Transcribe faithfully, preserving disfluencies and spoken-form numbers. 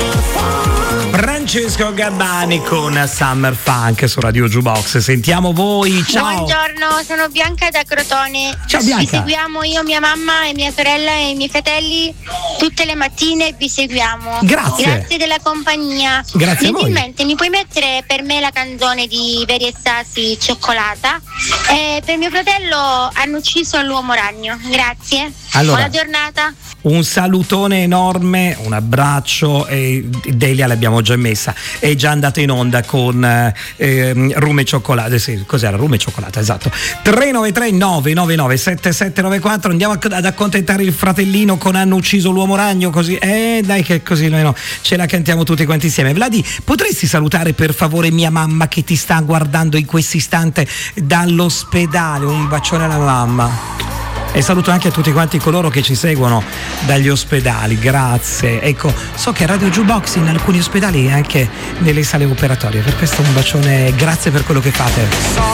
Francesco Gabbani con Summer Funk su Radio Jukebox. Sentiamo voi, ciao. Buongiorno, sono Bianca da Crotone. Ciao Bianca. Vi seguiamo io, mia mamma e mia sorella e i miei fratelli tutte le mattine, vi seguiamo. Grazie. Grazie della compagnia. Grazie a voi. Gentilmente mi puoi mettere per me la canzone di Veri e Sassi, Cioccolata, e per mio fratello Hanno ucciso l'uomo ragno. Grazie. Allora, buona giornata. Un salutone enorme, un abbraccio, e Delia l'abbiamo già messa, è già andata in onda con eh, Rum e Cioccolata, sì, cos'era? Rum e Cioccolata, esatto. tre nove tre nove nove nove sette sette nove quattro, andiamo ad accontentare il fratellino con Hanno ucciso l'uomo ragno, così, eh dai che così noi no, ce la cantiamo tutti quanti insieme. Vladi, potresti salutare per favore mia mamma che ti sta guardando in questo istante dall'ospedale? Un bacione alla mamma. E saluto anche a tutti quanti coloro che ci seguono dagli ospedali, grazie. Ecco, so che Radio Jukebox in alcuni ospedali e anche nelle sale operatorie, per questo un bacione, grazie per quello che fate.